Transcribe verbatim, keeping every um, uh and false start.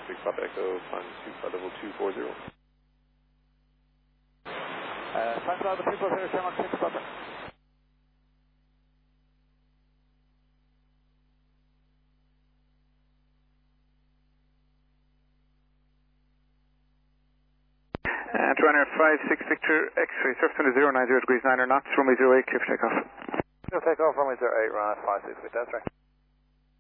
six Papa Echo, climb two flight level two four zero. Uh, climb flight level two four zero, turn on six Papa. And runner five six Victor X-ray, surface wind zero nine zero degrees, niner knots, runway zero eight, clear for takeoff. Clear for takeoff, runway zero eight, runner five six Victor, that's right.